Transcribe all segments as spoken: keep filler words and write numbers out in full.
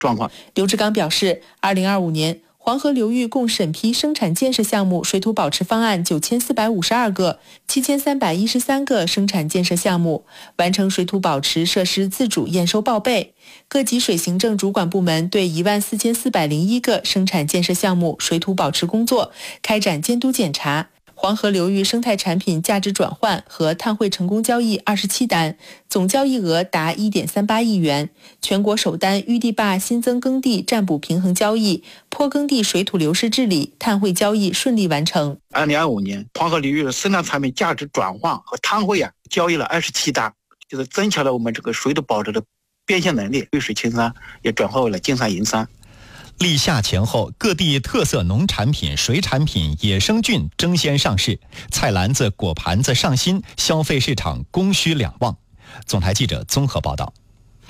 状况。 刘志刚表示，二零二五年黄河流域共审批生产建设项目水土保持方案九千四百五十二个，七千三百一十三个生产建设项目完成水土保持设施自主验收报备。各级水行政主管部门对一万四千四百零一个生产建设项目水土保持工作开展监督检查。黄河流域生态产品价值转换和碳汇成功交易二十七单，总交易额达 一点三八亿元。全国首单淤地坝新增耕地占补平衡交易、坡耕地水土流失治理、碳汇交易顺利完成。 二零二五年，黄河流域的生态产品价值转换和碳汇啊，交易了二十七单，就是增强了我们这个水土保持的变现能力，绿水青山也转化为了金山银山。 立夏前后，各地特色农产品、水产品、野生菌争先上市，菜篮子、果盘子上新，消费市场供需两旺。总台记者综合报道。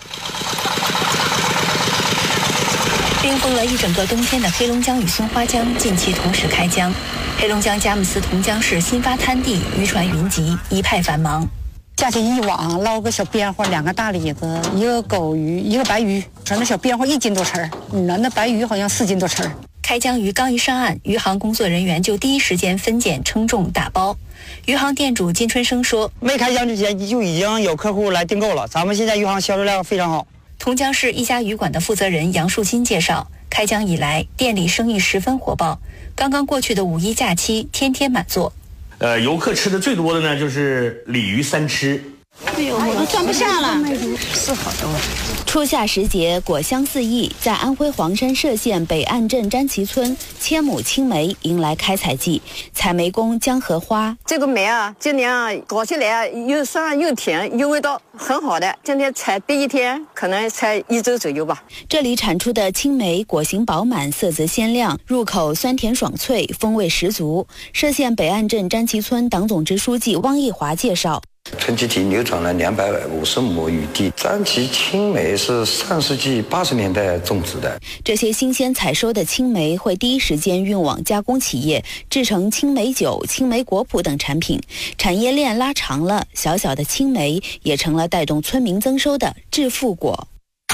冰封了一整个冬天的黑龙江与松花江近期同时开江，黑龙江佳木斯同江市新发滩地渔船云集，一派繁忙。 架起一网，捞个小边花，两个大李子，一个狗鱼，一个白鱼，说那小边花一斤多吃，那那白鱼好像四斤多吃。 开江鱼刚一上岸，渔行工作人员就第一时间分拣、称重、打包。渔行店主金春生说：“ 没开江之前就已经有客户来订购了，咱们现在渔行销售量非常好。” 同江市一家鱼馆的负责人杨树金介绍，开江以来，店里生意十分火爆。刚刚过去的五一假期，天天满座。 呃，游客吃的最多的呢，就是鲤鱼三吃。 哎呦，我都装不下了，是好多。 初夏时节，果香四溢，在安徽黄山歙县北岸镇詹旗村，千亩青梅迎来开采季。采梅工江荷花， 这个梅啊，今年啊搞起来啊，又酸又甜，又味道很好的。今天采第一天，可能才一周左右吧。 这里产出的青梅果形饱满，色泽鲜亮，入口酸甜爽脆，风味十足。歙县北岸镇詹旗村党总支书记汪义华介绍。 村集体流转了两百五十亩雨地，詹旗青梅是上世纪八十年代种植的。 这些新鲜采收的青梅会第一时间运往加工企业，制成青梅酒、青梅果脯等产品。产业链拉长了，小小的青梅也成了带动村民增收的致富果。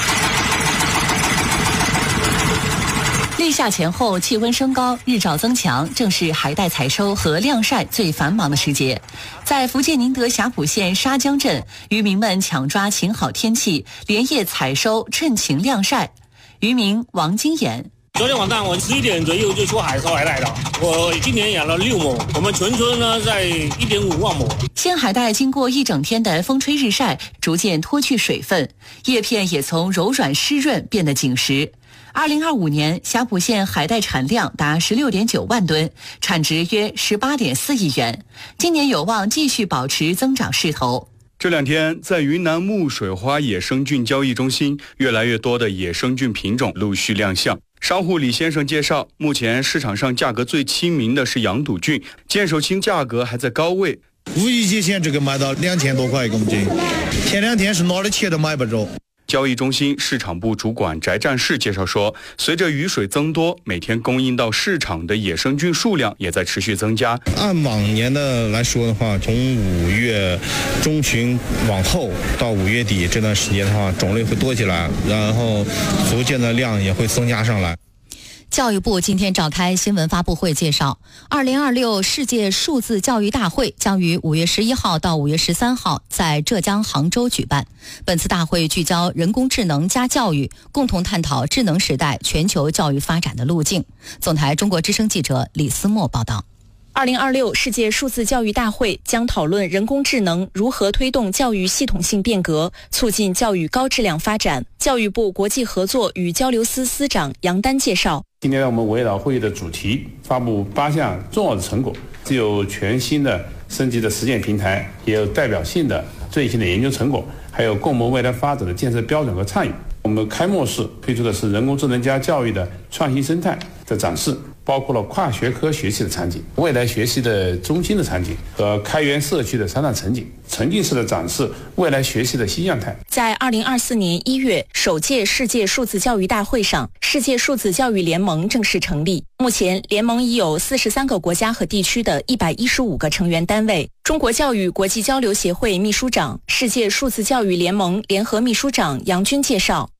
立夏前后，气温升高，日照增强，正是海带采收和晾晒最繁忙的时节。在福建宁德霞浦县沙江镇，渔民们抢抓晴好天气，连夜采收，趁晴晾晒。渔民王金岩。 昨天晚上我十一点左右就出海收海带了。我今年养了六亩，我们全村呢在一点五万亩。 鲜海带经过一整天的风吹日晒，逐渐脱去水分，叶片也从柔软湿润变得紧实。二零二五年，霞浦县海带产量达十六点九万吨，产值约十八点四亿元。今年有望继续保持增长势头。 这两天，在云南木水花野生菌交易中心，越来越多的野生菌品种陆续亮相。商户李先生介绍，目前市场上价格最亲民的是羊肚菌，剑手青价格还在高位。 五一节前这个卖到两千多块一公斤，前两天是哪里切都买不着。 交易中心市场部主管翟战士介绍说，随着雨水增多，每天供应到市场的野生菌数量也在持续增加。 按往年的来说的话，从五月中旬往后到五月底这段时间的话，种类会多起来，然后逐渐的量也会增加上来。 教育部今天召开新闻发布会，介绍二零二六世界数字教育大会将于五月十一号到五月十三号在浙江杭州举办。本次大会聚焦人工智能加教育，共同探讨智能时代全球教育发展的路径。总台中国之声记者李思墨报道。 二零二六世界数字教育大会将讨论人工智能如何推动教育系统性变革，促进教育高质量发展。教育部国际合作与交流司司长杨丹介绍， 今天我们围绕会议的主题发布八项重要的成果，既有全新的升级的实践平台，也有代表性的最新的研究成果，还有共谋未来发展的建设标准和倡议。我们开幕式推出的是人工智能加教育的创新生态的展示，包括了跨学科学习的场景、未来学习的中心的场景和开源社区的商场场景，沉浸式的展示未来学习的新样态。 在二零二四年一月首届世界数字教育大会上，世界数字教育联盟正式成立。目前联盟已有四十三个国家和地区的一百一十五个成员单位。中国教育国际交流协会秘书长、世界数字教育联盟联合秘书长杨军介绍，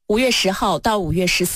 五月十号到五月十四